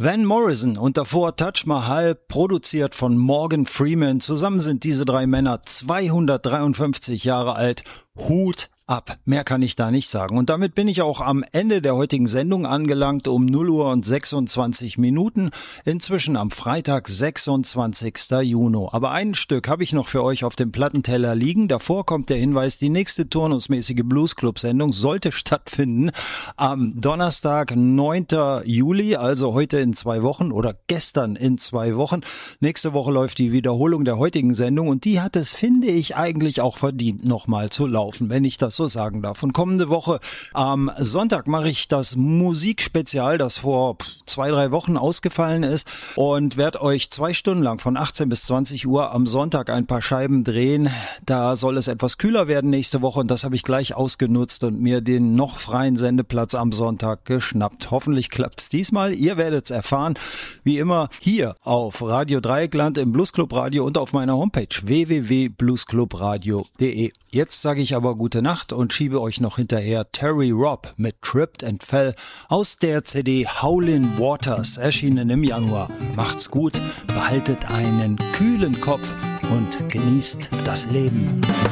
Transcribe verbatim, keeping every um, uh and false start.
Van Morrison und davor Taj Mahal, produziert von Morgan Freeman. Zusammen sind diese drei Männer zweihundertdreiundfünfzig Jahre alt. Hut ab. Mehr kann ich da nicht sagen. Und damit bin ich auch am Ende der heutigen Sendung angelangt, um null Uhr und sechsundzwanzig Minuten. Inzwischen am Freitag, sechsundzwanzigsten Juni. Aber ein Stück habe ich noch für euch auf dem Plattenteller liegen. Davor kommt der Hinweis, die nächste turnusmäßige Bluesclub-Sendung sollte stattfinden am Donnerstag, neunten Juli, also heute in zwei Wochen oder gestern in zwei Wochen. Nächste Woche läuft die Wiederholung der heutigen Sendung und die hat es, finde ich, eigentlich auch verdient, nochmal zu laufen, wenn ich das so sagen darf. Und kommende Woche am Sonntag mache ich das Musikspezial, das vor zwei, drei Wochen ausgefallen ist, und werde euch zwei Stunden lang von achtzehn bis zwanzig Uhr am Sonntag ein paar Scheiben drehen. Da soll es etwas kühler werden nächste Woche und das habe ich gleich ausgenutzt und mir den noch freien Sendeplatz am Sonntag geschnappt. Hoffentlich klappt es diesmal. Ihr werdet es erfahren, wie immer hier auf Radio Dreieckland im Bluesclub Radio und auf meiner Homepage w w w punkt bluesclubradio punkt de. Jetzt sage ich aber gute Nacht und schiebe euch noch hinterher Terry Robb mit Tripped and Fell aus der C D Howlin' Waters, erschienen im Januar. Macht's gut, behaltet einen kühlen Kopf und genießt das Leben.